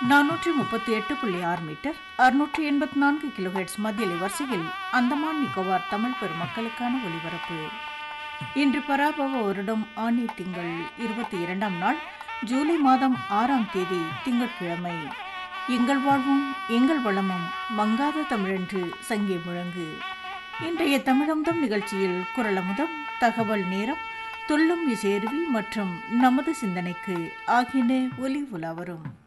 438.6 metre 684 kilohertz மத்திய வரிசையில் அந்தமான் நிக்கோபார் தமிழ் பெருமக்களுக்கான ஒலிபரப்பு. இன்று பராபவ வருடம் ஆனி திங்கள் 22ஆம் நாள் ஜூலை மாதம் 6ஆம் தேதி திங்கட்கிழமை. எங்கள் வாழ்வும் எங்கள் வளமும் மங்காத தமிழென்று சங்கே முழங்கு. இன்றைய தமிழமுதம் நிகழ்ச்சியில் குரலமுதம், தகவல் நேரம், துள்ளும் இசையருவி மற்றும் நமது சிந்தனைக்கு ஆகியன ஒலி உலா வரும்.